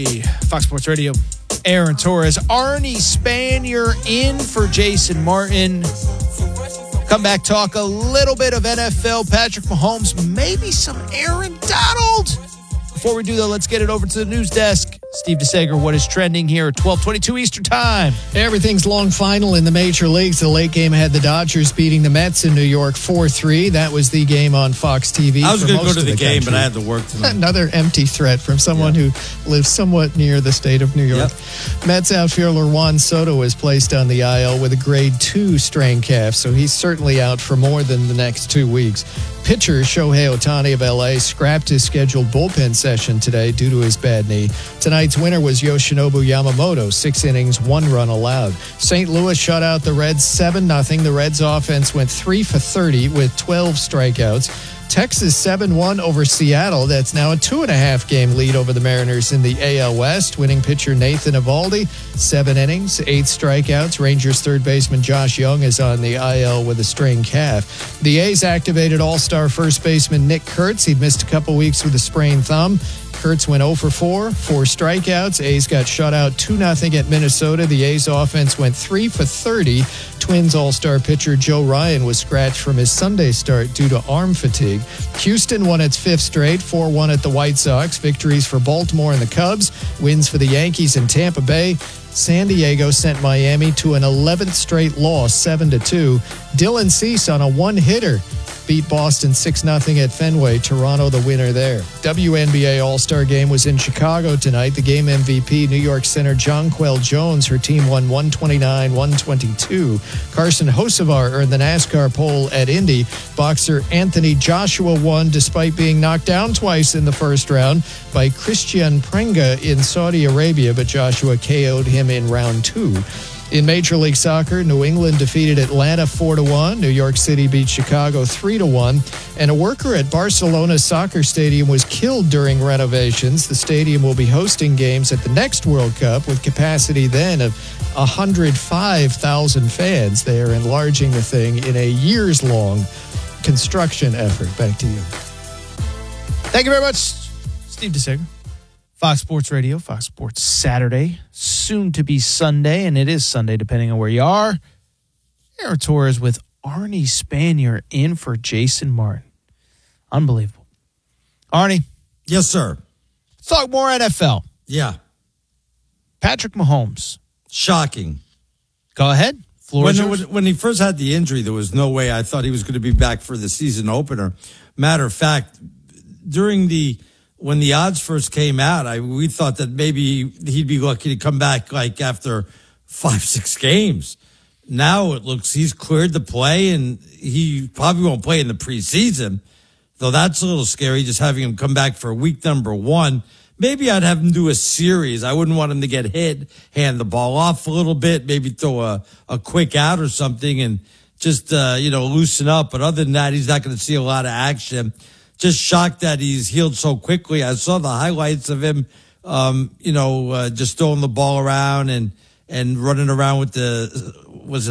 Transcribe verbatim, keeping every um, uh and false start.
Fox Sports Radio, Aaron Torres, Arnie Spanier in for Jason Martin. Come back, talk a little bit of N F L, Patrick Mahomes, maybe some Aaron Donald. Before we do that, let's get it over to the news desk. Steve DeSager, what is trending here at twelve twenty-two Eastern Time? Everything's long final in the major leagues. The late game had the Dodgers beating the Mets in New York four three. That was the game on Fox T V. I was going to go to the, the game, country. but I had to work tonight. Another empty threat from someone yeah. who lives somewhat near the state of New York. Yep. Mets outfielder Juan Soto was placed on the I L with a grade two strained calf, so he's certainly out for more than the next two weeks. Pitcher Shohei Ohtani of L A scrapped his scheduled bullpen session today due to his bad knee. Tonight's winner was Yoshinobu Yamamoto, six innings, one run allowed. Saint Louis shut out the Reds seven nothing. The Reds offense went three for thirty with twelve strikeouts. Texas seven one over Seattle. That's now a two-and-a-half game lead over the Mariners in the A L West. Winning pitcher Nathan Eovaldi, seven innings, eight strikeouts. Rangers third baseman Josh Young is on the I L with a strained calf. The A's activated all-star first baseman Nick Kurtz. He'd missed a couple weeks with a sprained thumb. Kurtz went oh for four, four strikeouts. A's got shut out two nothing at Minnesota. The A's offense went three for thirty. Twins all-star pitcher Joe Ryan was scratched from his Sunday start due to arm fatigue. Houston won its fifth straight, four one at the White Sox. Victories for Baltimore and the Cubs. Wins for the Yankees and Tampa Bay. San Diego sent Miami to an eleventh straight loss, seven to two. Dylan Cease on a one-hitter beat Boston six nothing at Fenway. Toronto the winner there. W N B A All-Star Game was in Chicago tonight. The game M V P, New York center Jonquel Jones. Her team won one twenty-nine one twenty-two. Carson Hocevar earned the NASCAR pole at Indy. Boxer Anthony Joshua won despite being knocked down twice in the first round by Christian Prenga in Saudi Arabia, but Joshua K O'd him in round two. In Major League Soccer, New England defeated Atlanta four to one. New York City beat Chicago three to one. And a worker at Barcelona's soccer stadium was killed during renovations. The stadium will be hosting games at the next World Cup with capacity then of one hundred five thousand fans. They are enlarging the thing in a years-long construction effort. Back to you. Thank you very much, Steve DeSager. Fox Sports Radio, Fox Sports Saturday, soon to be Sunday, and it is Sunday depending on where you are. Aaron Torres with Arnie Spanier in for Jason Martin. Unbelievable. Arnie. Yes, sir. Let's talk more N F L. Yeah. Patrick Mahomes. Shocking. Go ahead. Floor When, is yours. when, when he first had the injury, there was no way I thought he was going to be back for the season opener. Matter of fact, during the when the odds first came out, I we thought that maybe he'd be lucky to come back like after five, six games. Now it looks he's cleared to play, and he probably won't play in the preseason, though that's a little scary, just having him come back for week number one. Maybe I'd have him do a series. I wouldn't want him to get hit, hand the ball off a little bit, maybe throw a, a quick out or something and just, uh, you know, loosen up. But other than that, he's not going to see a lot of action. Just shocked that he's healed so quickly. I saw the highlights of him, um, you know, uh, just throwing the ball around and, and running around with the, was it